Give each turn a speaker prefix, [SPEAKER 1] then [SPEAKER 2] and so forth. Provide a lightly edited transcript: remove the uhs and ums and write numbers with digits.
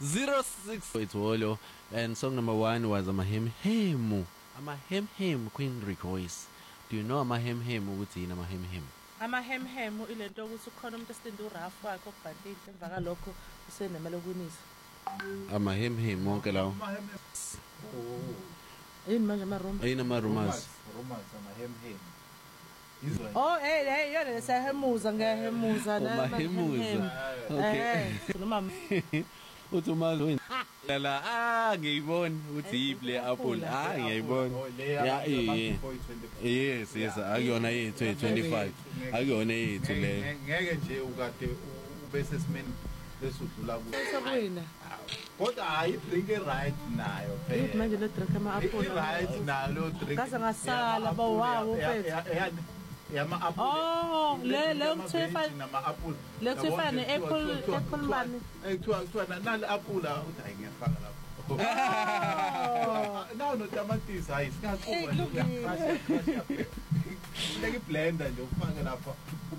[SPEAKER 1] 06. It's Wolo, and song number 1 was Amahemhemu. Amahemhemu Queen Rejoice. Do you know Amahemhemu ukuthi yini Amahemhemu?
[SPEAKER 2] Amahemhemu ilento ukuthi ukhona umuntu esitinde urafu wakhe okubhandile emva kalokho usenemali okunisa.
[SPEAKER 1] Amahemhemu wonke lawo.
[SPEAKER 2] Yini manje ama-rumors?
[SPEAKER 1] Ayini ama-rumors?
[SPEAKER 3] Rumors amahemhemu.
[SPEAKER 2] Oh, hey, yona lesahemuza ngehemuza la.
[SPEAKER 1] Amahemuza. Okay.
[SPEAKER 2] Noma
[SPEAKER 1] uthi umazi la ngiyibona ukuthi yiple apple ngiyibona ya yes akuyona yethu 25 akuyona yethu le
[SPEAKER 3] ngeke nje ukade ube sesimeni lesudlula
[SPEAKER 2] kuwena
[SPEAKER 3] kodwa hayi drink right nayo phela
[SPEAKER 2] manje le drink ama-apple
[SPEAKER 3] right nayo lo drink
[SPEAKER 2] kaze ngasala bawawo mfethu
[SPEAKER 3] yama-apple
[SPEAKER 2] le ngithefana
[SPEAKER 3] nama-apple
[SPEAKER 2] le ngithefana ne-apple bani
[SPEAKER 3] kuthiwa nali-apula uthi hayi ngiyafaka lapho nawo notamatisi hayi singakuba nje leke iblender nje ufake lapha